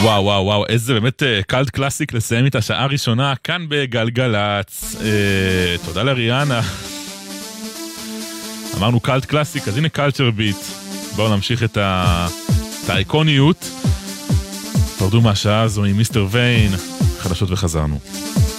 וואו וואו וואו, איזה באמת קלט קלאסיק לסיים איתה שעה ראשונה כאן בגלגלץ. תודה לריאנה. אמרנו קלט קלאסיק, אז הנה קלצ'ר ביט. בואו נמשיך את האיקוניות. תרדו מהשעה הזו עם מיסטר ויין, חדשות וחזרנו.